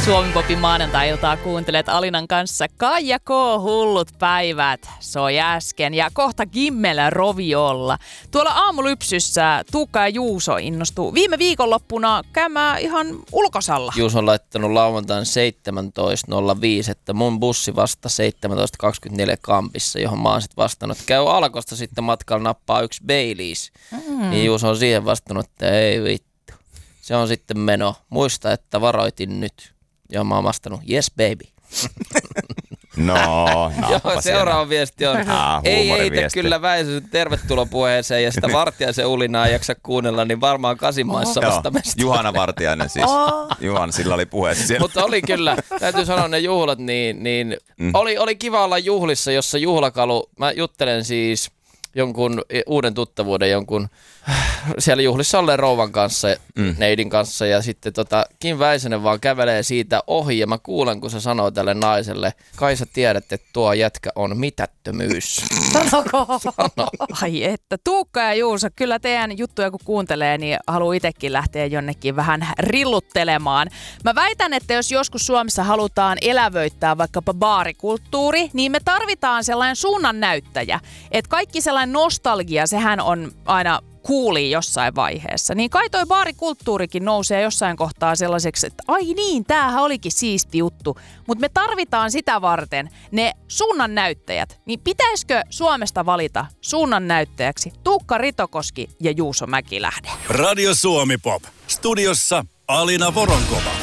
Suomi-popin maanantai-iltaa kuuntelet Alinan kanssa. Kaija K. Hullut päivät soi äsken ja kohta Gimmel Roviolla. Tuolla aamulypsyssä Tuukka ja Juuso innostuu viime viikonloppuna käymään ihan ulkosalla. Juuso on laittanut lauantain 17.05, että mun bussi vasta 17.24 kampissa, johon mä oon sitten vastannut. Käy Alkosta sitten matkalla nappaa yksi Baileys. Niin Juuso on siihen vastannut, että ei vittu. Se on sitten meno. Muista, että varoitin nyt. Ja mä oon vastannut, yes baby. No, joo, seuraava viesti on, ei heitä kyllä Väisäsen tervetulopuheeseen ja sitä Vartiaisen ulinaa ei jaksa kuunnella, niin varmaan Kasimaissa vastamesta. Juhana Vartiainen siis. Juhan, sillä oli puhe siellä. Mutta oli kyllä, täytyy sanoa ne juhlat, oli kiva olla juhlissa, jossa juhlakalu, mä juttelen siis jonkun uuden tuttavuuden, jonkun siellä juhlissa olleen rouvan kanssa, neidin kanssa ja sitten Kim Väisänen vaan kävelee siitä ohi ja mä kuulen, kun se sanoo tälle naiselle, kai sä tiedät, että tuo jätkä on mitättömyys. Sanoko? Sano. Ai että, Tuukka ja Juuso, kyllä teidän juttuja kun kuuntelee, niin haluan itsekin lähteä jonnekin vähän rilluttelemaan. Mä väitän, että jos joskus Suomessa halutaan elävöittää vaikkapa baarikulttuuri, niin me tarvitaan sellainen suunnannäyttäjä. Että kaikki sellainen nostalgia, sehän on aina kuulii jossain vaiheessa. Niin kai toi baarikulttuurikin nousee jossain kohtaa sellaiseksi, että ai niin, tämähän olikin siisti juttu. Mutta me tarvitaan sitä varten ne suunnannäyttäjät. Niin pitäisikö Suomesta valita suunnannäyttäjäksi Tuukka Ritokoski ja Juuso Mäkilähde? Radio Suomi Pop. Studiossa Alina Voronkova.